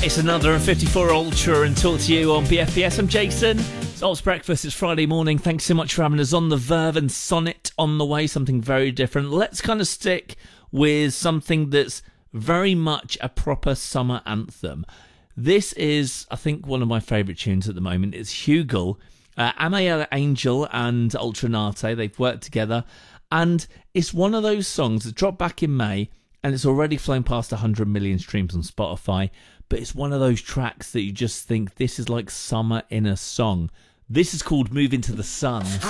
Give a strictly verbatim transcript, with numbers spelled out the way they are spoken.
It's another fifty-four Ultra and talk to you on B F B S. I'm Jason. It's Ops Breakfast. It's Friday morning. Thanks so much for having us on the Verve and Sonnet on the way. Something very different. Let's kind of stick with something that's very much a proper summer anthem. This is, I think, one of my favourite tunes at the moment. It's Hugel, uh, Amael Angel and Ultranate. They've worked together. And it's one of those songs that dropped back in May and it's already flown past one hundred million streams on Spotify. But it's one of those tracks that you just think, this is like summer in a song. This is called Move Into the Sun.